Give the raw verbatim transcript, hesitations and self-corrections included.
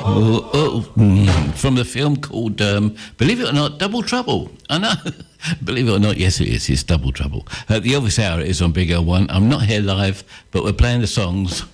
Oh, oh, mm, from the film called, um, believe it or not, Double Trouble. I know. Believe it or not, yes it is. It's Double Trouble. Uh, the Elvis Hour is on Big L one. I'm not here live, but we're playing the songs